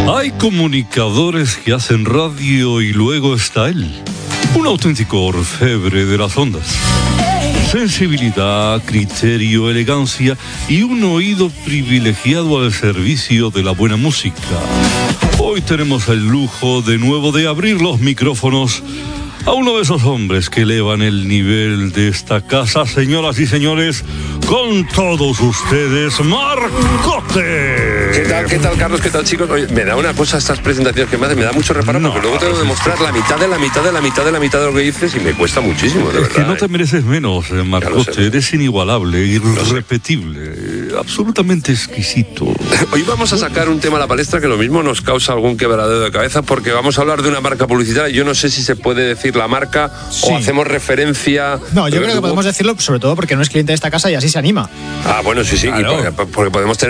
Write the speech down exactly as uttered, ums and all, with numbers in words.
Hay comunicadores que hacen radio y luego está él, un auténtico orfebre de las ondas. Sensibilidad, criterio, elegancia y un oído privilegiado al servicio de la buena música. Hoy tenemos el lujo de nuevo de abrir los micrófonos a uno de esos hombres que elevan el nivel de esta casa, señoras y señores, con todos ustedes, Marcote. ¿Qué tal, qué tal, Carlos? ¿Qué tal, chicos? Oye, me da una cosa estas presentaciones que me hacen, me da mucho reparo, no, porque luego tengo que demostrar la mitad de la mitad de la mitad de la mitad de lo que dices y me cuesta muchísimo, de es verdad. que no te ¿eh? mereces menos, Marcote. Eres inigualable, irrepetible, absolutamente exquisito. Hoy vamos a sacar un tema a la palestra que lo mismo nos causa algún quebradero de cabeza, porque vamos a hablar de una marca publicitaria. Yo no sé si se puede decir la marca sí. o hacemos referencia. No, yo creo que podemos decirlo, sobre todo porque no es cliente de esta casa y así se anima. Ah, bueno, sí, sí, claro. y porque, porque podemos tener